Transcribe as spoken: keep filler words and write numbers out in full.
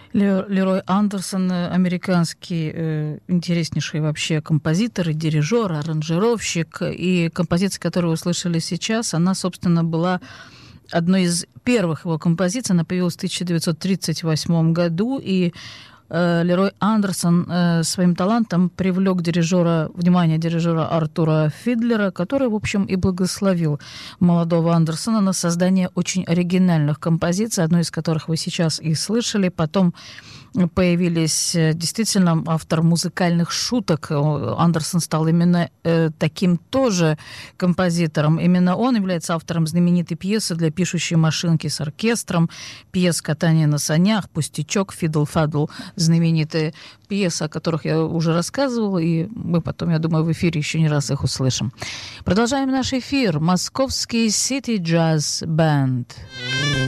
Лерой Андерсон, американский э, интереснейший вообще композитор и дирижер, аранжировщик. И композиция, которую вы слышали сейчас, она, собственно, была одной из первых его композиций. Она появилась в тысяча девятьсот тридцать восьмом году, и э, Лерой Андерсон э, своим талантом привлек дирижера, внимание дирижера Артура Фидлера, который, в общем, и благословил молодого Андерсона на создание очень оригинальных композиций, одну из которых вы сейчас и слышали. Потом появились действительно автор музыкальных шуток. Андерсон стал именно э, таким тоже композитором. Именно он является автором знаменитой пьесы для пишущей машинки с оркестром, пьес «Катание на санях», «Пустячок», «Фидл-фадл», знаменитые пьесы, о которых я уже рассказывала, и мы потом, я думаю, в эфире еще не раз их услышим. Продолжаем наш эфир. Московский City Jazz Band.